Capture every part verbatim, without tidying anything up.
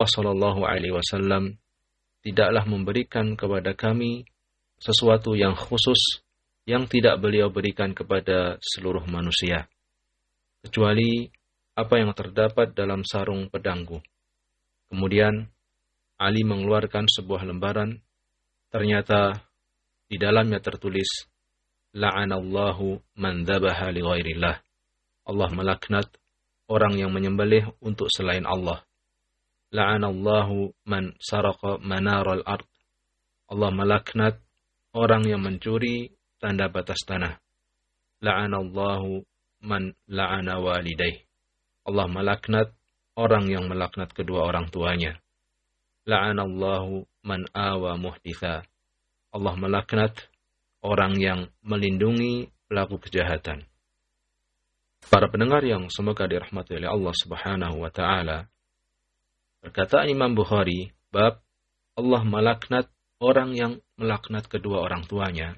sallallahu alaihi wasallam tidaklah memberikan kepada kami sesuatu yang khusus yang tidak beliau berikan kepada seluruh manusia, kecuali apa yang terdapat dalam sarung pedangku. Kemudian Ali mengeluarkan sebuah lembaran. Ternyata di dalamnya tertulis, La'anallahu man dhabaha li ghairillah. Allah melaknat orang yang menyembelih untuk selain Allah. La'anallahu man saraqa manaral ard. Allah melaknat orang yang mencuri tanda batas tanah. La'anallahu man la'ana walidaih. Allah melaknat orang yang melaknat kedua orang tuanya. La'anallahu man awa muhditha. Allah melaknat orang yang melindungi pelaku kejahatan. Para pendengar yang semoga dirahmati oleh Allah Subhanahu wa taala, perkataan Imam Bukhari bab Allah melaknat orang yang melaknat kedua orang tuanya.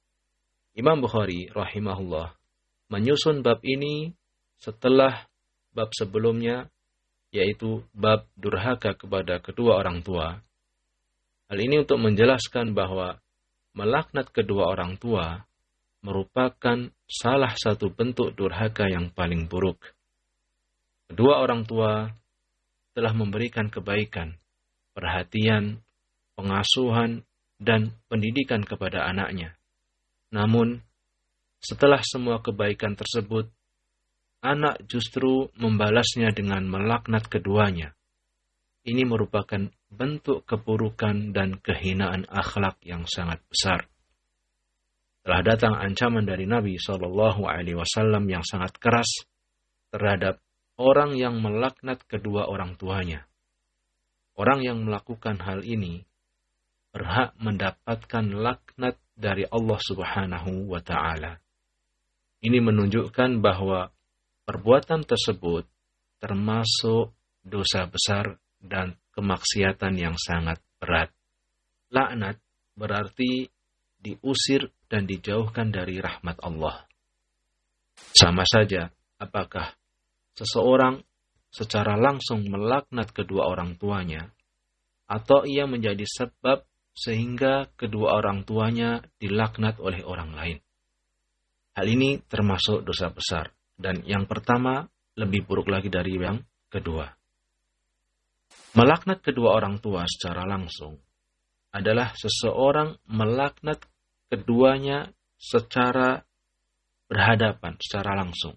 Imam Bukhari rahimahullah menyusun bab ini setelah bab sebelumnya, yaitu bab durhaka kepada kedua orang tua. Hal ini untuk menjelaskan bahwa melaknat kedua orang tua merupakan salah satu bentuk durhaka yang paling buruk. Kedua orang tua telah memberikan kebaikan, perhatian, pengasuhan, dan pendidikan kepada anaknya. Namun, setelah semua kebaikan tersebut, anak justru membalasnya dengan melaknat keduanya. Ini merupakan bentuk keburukan dan kehinaan akhlak yang sangat besar. Telah datang ancaman dari Nabi shallallahu alaihi wasallam yang sangat keras terhadap orang yang melaknat kedua orang tuanya. Orang yang melakukan hal ini berhak mendapatkan laknat dari Allah Subhanahu wa ta'ala. Ini menunjukkan bahwa perbuatan tersebut termasuk dosa besar dan kemaksiatan yang sangat berat. Laknat berarti diusir dan dijauhkan dari rahmat Allah. Sama saja, apakah seseorang secara langsung melaknat kedua orang tuanya, atau ia menjadi sebab sehingga kedua orang tuanya dilaknat oleh orang lain. Hal ini termasuk dosa besar, dan yang pertama lebih buruk lagi dari yang kedua. Melaknat kedua orang tua secara langsung adalah seseorang melaknat keduanya secara berhadapan, secara langsung.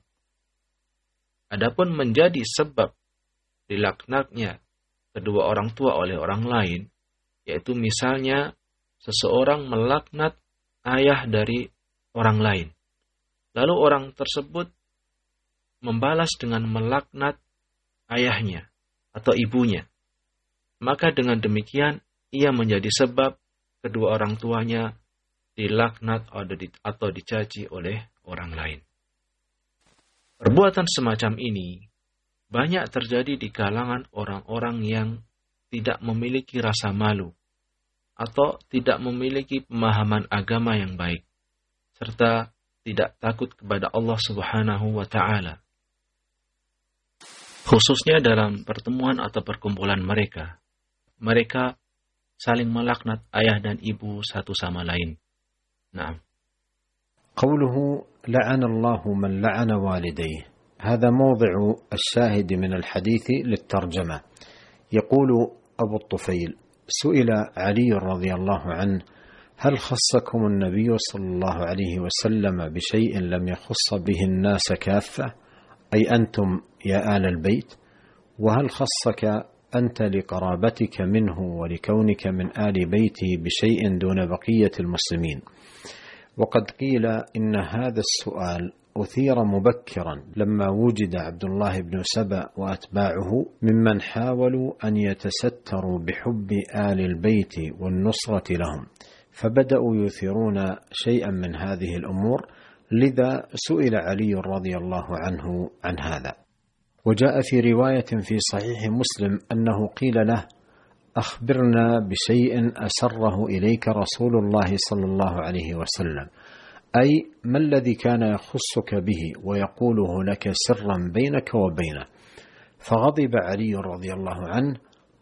Adapun menjadi sebab dilaknatnya kedua orang tua oleh orang lain, yaitu misalnya seseorang melaknat ayah dari orang lain. Lalu orang tersebut membalas dengan melaknat ayahnya atau ibunya. Maka dengan demikian ia menjadi sebab kedua orang tuanya dilaknat atau dicaci oleh orang lain. Perbuatan semacam ini banyak terjadi di kalangan orang-orang yang tidak memiliki rasa malu atau tidak memiliki pemahaman agama yang baik, serta tidak takut kepada Allah Subhanahu wa ta'ala. Khususnya dalam pertemuan atau perkumpulan mereka, mereka saling melaknat ayah dan ibu satu sama lain. Naam. قوله لعن الله من لعن والديه، هذا موضع الشاهد من الحديث للترجمة. يقول أبو الطفيل: سئل علي رضي الله عنه: هل خصكم النبي صلى الله عليه وسلم بشيء لم يخص به الناس كافة، أي أنتم يا آل البيت؟ وهل خصك أنت لقرابتك منه ولكونك من آل بيته بشيء دون بقية المسلمين؟ وقد قيل إن هذا السؤال أثير مبكرا لما وجد عبد الله بن سبأ وأتباعه ممن حاولوا أن يتستروا بحب آل البيت والنصرة لهم، فبدأوا يثيرون شيئا من هذه الأمور، لذا سئل علي رضي الله عنه عن هذا. وجاء في رواية في صحيح مسلم أنه قيل له: أخبرنا بشيء أسره إليك رسول الله صلى الله عليه وسلم، أي ما الذي كان يخصك به ويقوله لك سرا بينك وبينه؟ فغضب علي رضي الله عنه